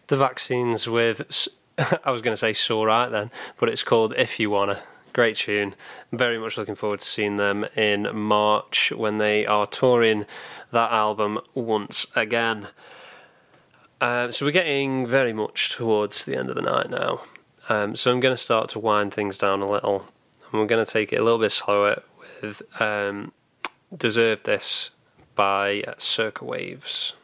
the vaccines with, I was going to say So Right then, but it's called If You Wanna. Great tune. Very much looking forward to seeing them in March when they are touring that album once again. So we're getting very much towards the end of the night now. So I'm going to start to wind things down a little. And we're going to take it a little bit slower with Deserve This by Circa Waves.